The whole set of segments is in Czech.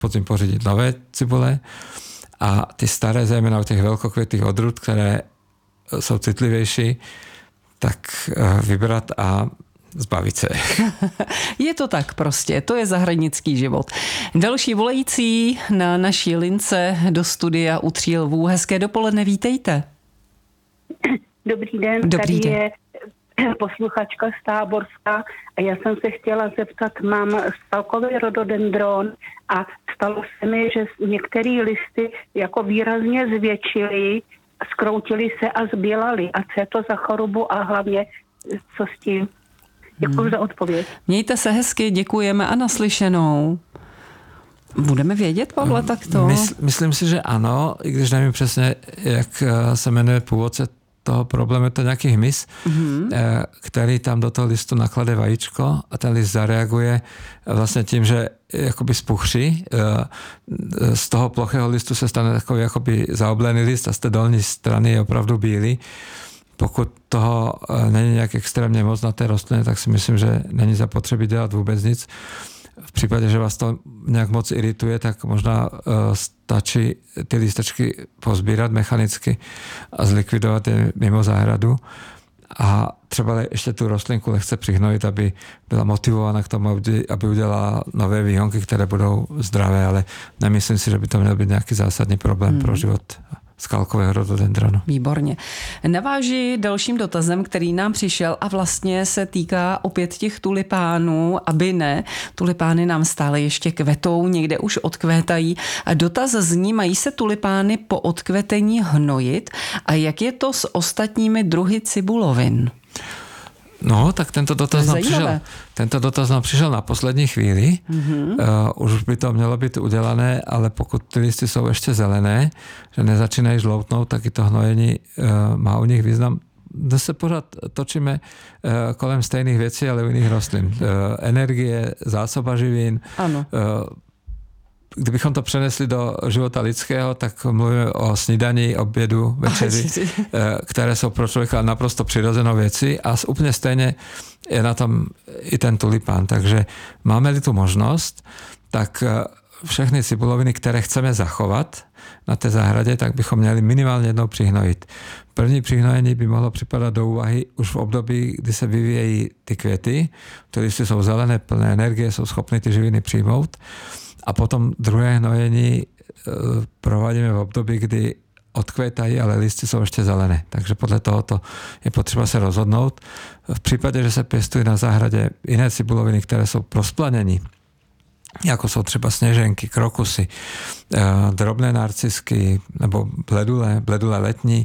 podzim pořídit nové cibule a ty staré, zejména u těch velkokvětých odrůd, které jsou citlivější, tak vybrat a zbavit se. Je to tak prostě, to je zahradnický život. Další volající na naší lince do studia u Tří lvů. Hezké dopoledne, vítejte. Dobrý den, Dobrý tady den. je posluchačka z Táborska a já jsem se chtěla zeptat, mám stalkový rododendron a stalo se mi, že některé listy jako výrazně zvětšily, skroutily se a zbělaly. A co je to za chorobu a hlavně co s tím? Děkuji za odpověď. Mějte se hezky, děkujeme a naslyšenou. Budeme vědět, Pavle, takto? Myslím si, že ano, i když nevím přesně, jak se jmenuje původce toho problému, je to nějaký hmyz, který tam do toho listu naklade vajíčko a ten list zareaguje vlastně tím, že jakoby spuchří. Z toho plochého listu se stane takový jakoby zaoblený list a z té dolní strany je opravdu bílý. Pokud toho není nějak extrémně moc na té rostlině, tak si myslím, že není zapotřebí dělat vůbec nic. V případě, že vás to nějak moc irituje, tak možná stačí ty lístečky pozbírat mechanicky a zlikvidovat je mimo zahradu. A třeba ještě tu rostlinku lehce přihnojit, aby byla motivována k tomu, aby udělala nové výhonky, které budou zdravé, ale nemyslím si, že by to měl být nějaký zásadní problém pro život skalkového rododendronu. Výborně. Naváži dalším dotazem, který nám přišel a vlastně se týká opět těch tulipánů, aby ne. Tulipány nám stále ještě kvetou, někde už odkvétají. A dotaz zní, mají se tulipány po odkvetení hnojit a jak je to s ostatními druhy cibulovin? No, tak tento dotaz nám přišel na poslední chvíli. Už by to mělo být udělané, ale pokud ty listy jsou ještě zelené, že nezačínají žloutnout, tak i to hnojení má u nich význam. Dnes se pořád točíme kolem stejných věcí, ale u jiných rostlin. Energie, zásoba živín. Ano. Kdybychom to přenesli do života lidského, tak mluvíme o snídani, obědu, večeři, které jsou pro člověka naprosto přirozenou věci a úplně stejně je na tom i ten tulipán. Takže máme-li tu možnost, tak všechny cibuloviny, které chceme zachovat na té zahradě, tak bychom měli minimálně jednou přihnojit. První přihnojení by mohlo připadat do úvahy už v období, kdy se vyvíjejí ty květy, které jsou zelené, plné energie, jsou schopny ty živiny přijmout. A potom druhé hnojení provádíme v období, kdy odkvétají, ale listy jsou ještě zelené. Takže podle tohoto je potřeba se rozhodnout. V případě, že se pěstují na zahradě jiné cibuloviny, které jsou prosplanění, jako jsou třeba sněženky, krokusy, drobné narcisky nebo bledule letní,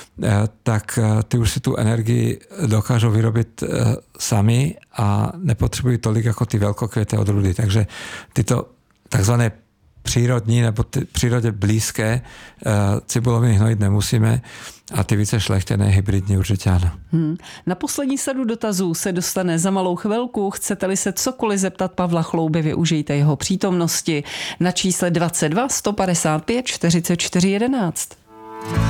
tak ty už si tu energii dokážou vyrobit sami a nepotřebují tolik jako ty velkokvěté odrůdy. Takže tyto takzvané přírodní nebo přírodě blízké cibuloviny hnojit nemusíme a ty více šlechtěné hybridní určitě ano. Na poslední sadu dotazů se dostane za malou chvilku. Chcete-li se cokoliv zeptat Pavla Chlouby, využijte jeho přítomnosti na čísle 22 155 44 11.